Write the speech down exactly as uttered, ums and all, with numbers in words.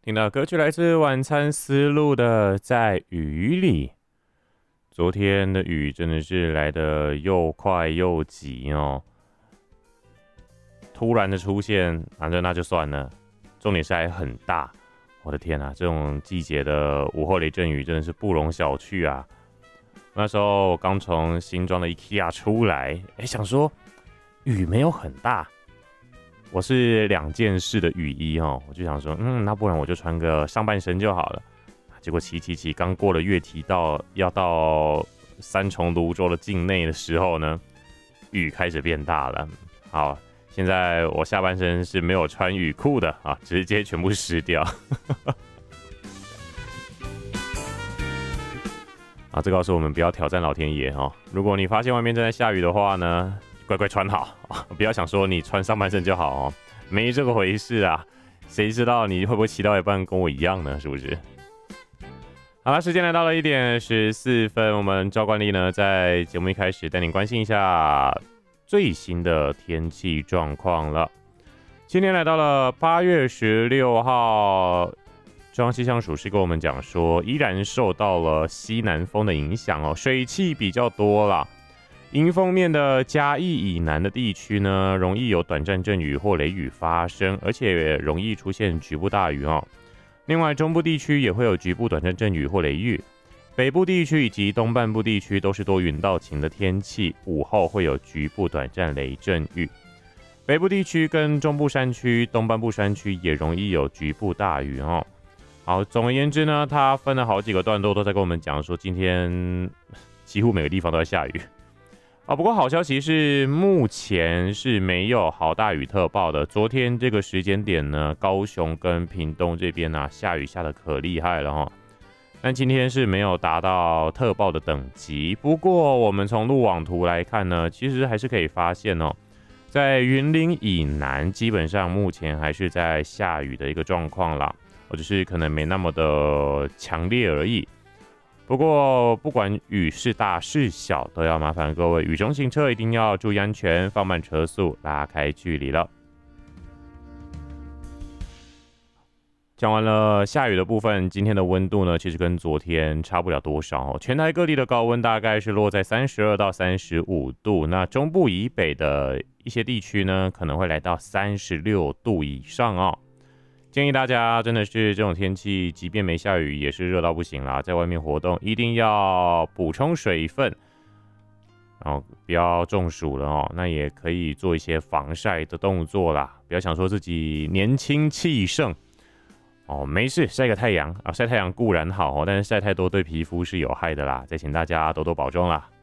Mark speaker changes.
Speaker 1: 听到歌曲来自晚餐思路的《在雨里》。昨天的雨真的是来得又快又急哦，突然的出现，反正那就算了，重点是还很大。我的天啊，这种季节的午后雷阵雨真的是不容小觑啊！那时候我刚从新庄的 IKEA 出来，哎，想说雨没有很大。我是两件式的雨衣哦，我就想说，嗯，那不然我就穿个上半身就好了。结果骑骑骑，刚过了月堤到要到三重泸州的境内的时候呢，雨开始变大了。好，现在我下半身是没有穿雨裤的啊，直接全部湿掉。啊，这告诉我们不要挑战老天爷哦。如果你发现外面正在下雨的话呢，乖乖穿好，不要想说你穿上半身就好哦，没这个回事啊！谁知道你会不会骑到一半跟我一样呢？是不是？好了，时间来到了一点十四分，我们照惯例呢，在节目一开始带您关心一下最新的天气状况了。今天来到了八月十六号，中央气象署是跟我们讲说，依然受到了西南风的影响哦，水汽比较多啦。迎风面的嘉义以南的地区呢，容易有短暂阵雨或雷雨发生，而且容易出现局部大雨哦。另外，中部地区也会有局部短暂阵雨或雷雨，北部地区以及东半部地区都是多云到晴的天气，午后会有局部短暂雷阵雨。北部地区跟中部山区、东半部山区也容易有局部大雨哦。好，总而言之呢，它分了好几个段落，都在跟我们讲说，今天几乎每个地方都在下雨。啊，不过好消息是，目前是没有豪大雨特报的。昨天这个时间点呢，高雄跟屏东这边啊，下雨下得可厉害了哈。但今天是没有达到特报的等级。不过我们从路网图来看呢，其实还是可以发现哦，在云林以南，基本上目前还是在下雨的一个状况啦，或者是可能没那么的强烈而已。不过，不管雨是大是小，都要麻烦各位雨中行车一定要注意安全，放慢车速，拉开距离了。讲完了下雨的部分，今天的温度呢，其实跟昨天差不了多少哦。全台各地的高温大概是落在三十二到三十五度，那中部以北的一些地区呢，可能会来到三十六度以上哦。建议大家真的是这种天气，即便没下雨，也是热到不行啦。在外面活动一定要补充水分，然后不要中暑了哦。那也可以做一些防晒的动作啦，不要想说自己年轻气盛哦，没事晒个太阳啊，晒太阳固然好哦，但是晒太多对皮肤是有害的啦。再请大家多多保重啦。